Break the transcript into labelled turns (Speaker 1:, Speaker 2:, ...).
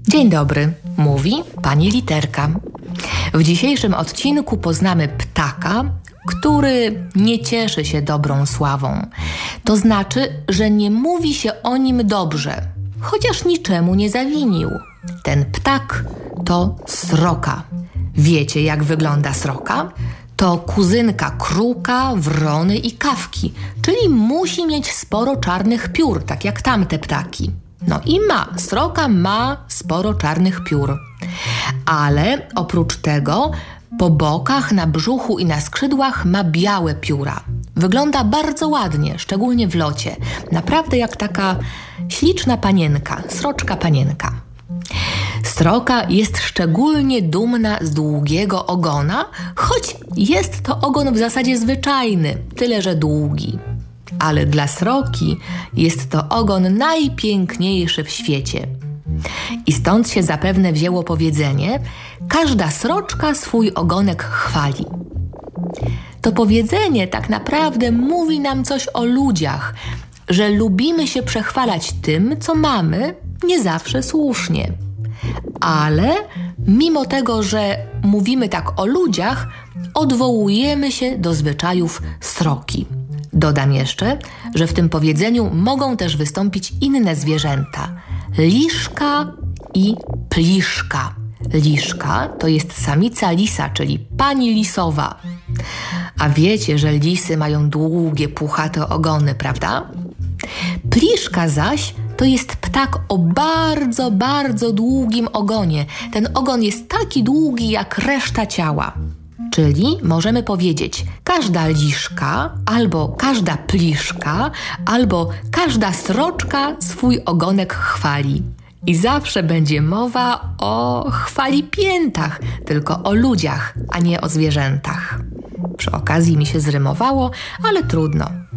Speaker 1: Dzień dobry, mówi pani Literka. W dzisiejszym odcinku poznamy ptaka, który nie cieszy się dobrą sławą. To znaczy, że nie mówi się o nim dobrze, chociaż niczemu nie zawinił. Ten ptak to sroka. Wiecie, jak wygląda sroka? To kuzynka kruka, wrony i kawki, czyli musi mieć sporo czarnych piór, tak jak tamte ptaki. No i sroka ma sporo czarnych piór. Ale oprócz tego po bokach, na brzuchu i na skrzydłach ma białe pióra. Wygląda bardzo ładnie, szczególnie w locie. Naprawdę jak taka śliczna panienka, sroczka panienka. Sroka jest szczególnie dumna z długiego ogona, choć jest to ogon w zasadzie zwyczajny, tyle że długi. Ale dla sroki jest to ogon najpiękniejszy w świecie. I stąd się zapewne wzięło powiedzenie: każda sroczka swój ogonek chwali. To powiedzenie tak naprawdę mówi nam coś o ludziach, że lubimy się przechwalać tym, co mamy, nie zawsze słusznie. Ale mimo tego, że mówimy tak o ludziach, odwołujemy się do zwyczajów sroki. Dodam jeszcze, że w tym powiedzeniu mogą też wystąpić inne zwierzęta. Liszka i pliszka. Liszka to jest samica lisa, czyli pani lisowa. A wiecie, że lisy mają długie, puchate ogony, prawda? Pliszka zaś to jest ptak o bardzo, bardzo długim ogonie. Ten ogon jest taki długi jak reszta ciała. Czyli możemy powiedzieć: każda liszka, albo każda pliszka, albo każda sroczka swój ogonek chwali. I zawsze będzie mowa o chwalipiętach, tylko o ludziach, a nie o zwierzętach. Przy okazji mi się zrymowało, ale trudno.